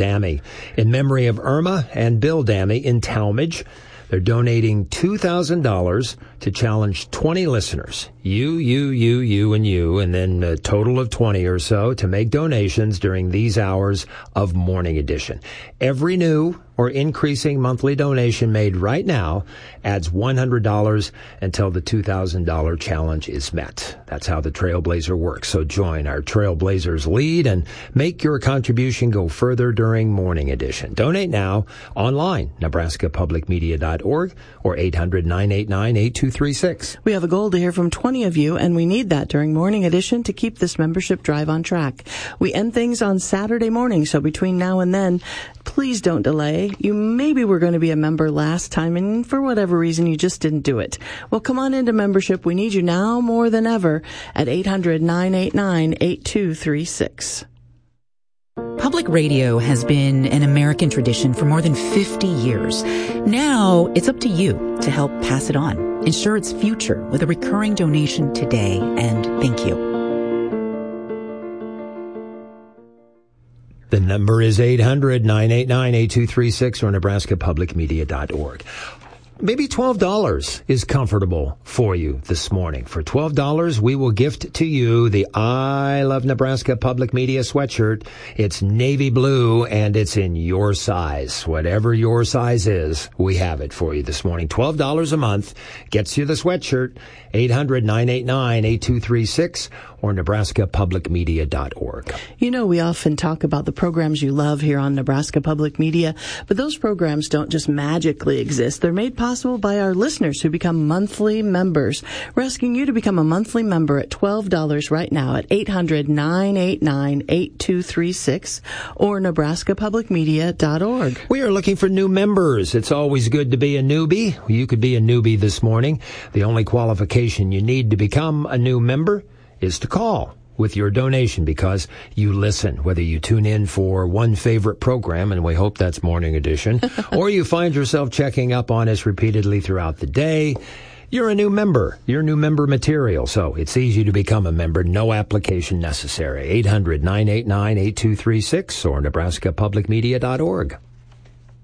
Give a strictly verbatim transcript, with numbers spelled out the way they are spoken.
Dammy. In memory of Irma and Bill Dammy in Talmadge, they're donating two thousand dollars to challenge twenty listeners, you, you, you, you, and you, and then a total of twenty or so to make donations during these hours of Morning Edition. Every new or increasing monthly donation made right now adds one hundred dollars until the two thousand dollars challenge is met. That's how the Trailblazer works. So join our Trailblazers lead and make your contribution go further during Morning Edition. Donate now online, Nebraska Public Media dot org or eight hundred, nine eight nine, eight two three six. We have a goal to hear from twenty of you, and we need that during Morning Edition to keep this membership drive on track. We end things on Saturday morning, so between now and then, please don't delay. You maybe were going to be a member last time, and for whatever reason, you just didn't do it. Well, come on into membership. We need you now more than ever at eight hundred, nine eight nine, eight two three six. Public radio has been an American tradition for more than fifty years. Now it's up to you to help pass it on. Ensure its future with a recurring donation today, and thank you. The number is eight hundred, nine eight nine, eight two three six or Nebraska Public Media dot org. Maybe twelve dollars is comfortable for you this morning. For twelve dollars, we will gift to you the I Love Nebraska Public Media sweatshirt. It's navy blue, and it's in your size. Whatever your size is, we have it for you this morning. twelve dollars a month gets you the sweatshirt. eight hundred, nine eight nine, eight two three six or Nebraska Public Media dot org. You know, we often talk about the programs you love here on Nebraska Public Media, but those programs don't just magically exist. They're made possible by our listeners who become monthly members. We're asking you to become a monthly member at twelve dollars right now at eight hundred, nine eight nine, eight two three six or Nebraska Public Media dot org. We are looking for new members. It's always good to be a newbie. You could be a newbie this morning. The only qualification you need to become a new member is to call with your donation, because you listen, whether you tune in for one favorite program, and we hope that's Morning Edition, or you find yourself checking up on us repeatedly throughout the day. You're a new member. You're new member material, so it's easy to become a member. No application necessary. eight hundred, nine eight nine, eight two three six or Nebraska Public Media dot org.